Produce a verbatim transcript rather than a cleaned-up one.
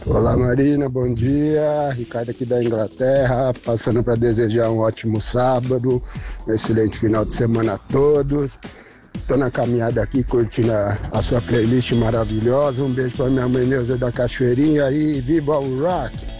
Olá Marina, bom dia. Ricardo aqui da Inglaterra, passando para desejar um ótimo sábado, um excelente final de semana a todos. Estou na caminhada aqui curtindo a, a sua playlist maravilhosa. Um beijo para minha mãe Neuza da Cachoeirinha e viva o rock!